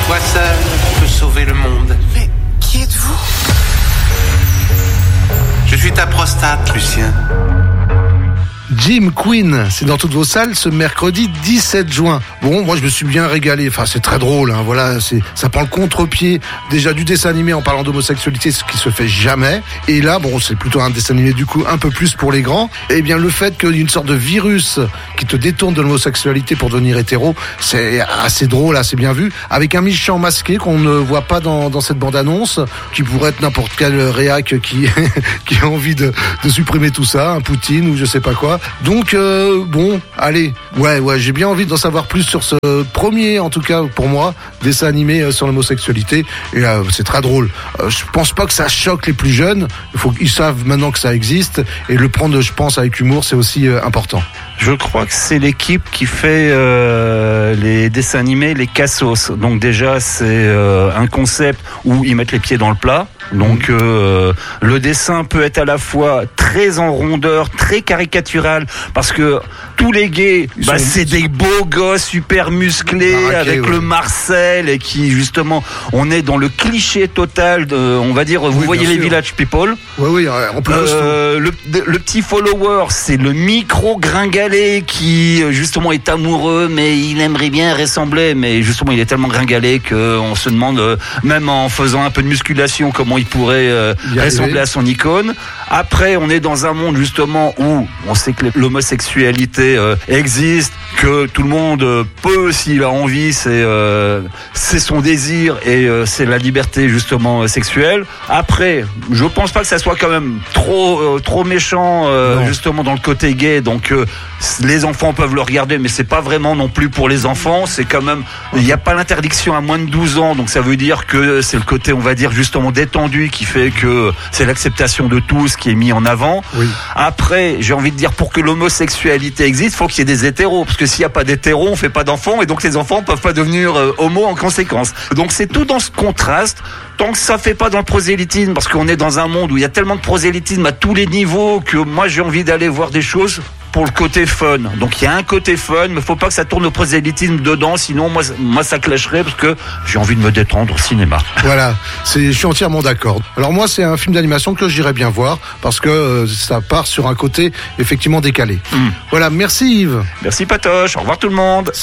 Toi seul peux sauver le monde. Mais qui êtes-vous ? Je suis ta prostate, Lucien. Jim Quinn, c'est dans toutes vos salles ce mercredi 17 juin. Bon, moi je me suis bien régalé, enfin c'est très drôle, hein. Voilà, ça prend le contre-pied déjà du dessin animé en parlant d'homosexualité, ce qui se fait jamais. Et là, bon, c'est plutôt un dessin animé du coup un peu plus pour les grands. Et bien le fait qu'il y ait une sorte de virus qui te détourne de l'homosexualité pour devenir hétéro, c'est assez drôle, assez bien vu, avec un méchant masqué qu'on ne voit pas dans cette bande-annonce, qui pourrait être n'importe quel réac qui a envie de supprimer tout ça, un Poutine ou je sais pas quoi. Donc bon, allez, ouais, j'ai bien envie d'en savoir plus sur ce premier, en tout cas pour moi, dessin animé sur l'homosexualité. Et c'est très drôle. Je pense pas que ça choque les plus jeunes. Ils savent maintenant que ça existe et le prendre, je pense, avec humour, c'est aussi important. Je crois que c'est l'équipe qui fait les dessins animés, les Cassos. Donc déjà, c'est un concept où ils mettent les pieds dans le plat. Donc le dessin peut être à la fois très en rondeur, très caricatural, parce que tous les gays, c'est des beaux gosses super musclés, avec le Marcel, et qui justement, on est dans le cliché total de, on va dire, vous voyez les Village People. Oui, on peut le petit follower, c'est le micro gringalet qui justement est amoureux, mais il aimerait bien ressembler, mais justement il est tellement gringalet qu'on se demande, même en faisant un peu de musculation, comment il pourrait ressembler à son icône. Après, on est dans un monde justement où on sait que l'homosexualité existe, que tout le monde peut, s'il a envie, c'est son désir et c'est la liberté justement sexuelle. Après, je pense pas que ça soit quand même trop méchant justement dans le côté gay. Donc les enfants peuvent le regarder, mais c'est pas vraiment non plus pour les enfants. C'est quand même, il n'y a pas l'interdiction à moins de 12 ans, donc ça veut dire que c'est le côté, on va dire justement détendu, qui fait que c'est l'acceptation de tous qui est mis en avant. Oui. Après, j'ai envie de dire, pour que l'homosexualité existe, faut qu'il y ait des hétéros, parce que s'il n'y a pas d'hétéros, on fait pas d'enfants, et donc les enfants peuvent pas devenir homo en conséquence. Donc c'est tout dans ce contraste. Tant que ça fait pas dans le prosélytisme, parce qu'on est dans un monde où il y a tellement de prosélytisme à tous les niveaux, que moi j'ai envie d'aller voir des choses pour le côté fun. Donc il y a un côté fun, mais faut pas que ça tourne au prosélytisme dedans, sinon moi ça clasherait, parce que j'ai envie de me détendre au cinéma. Voilà, je suis entièrement d'accord. Alors moi c'est un film d'animation que j'irais bien voir, parce que ça part sur un côté effectivement décalé. Voilà, merci Yves. Merci Patoche, au revoir tout le monde.